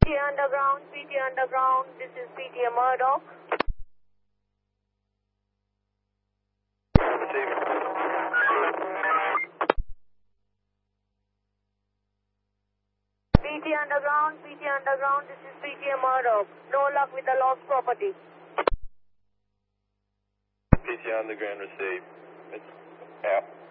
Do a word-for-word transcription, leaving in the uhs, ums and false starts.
P T Underground, P T Underground, this is P T A Murdoch. P T Underground, P T Underground, this is P T A Murdoch. No luck with the lost property. P T Underground received. It's out.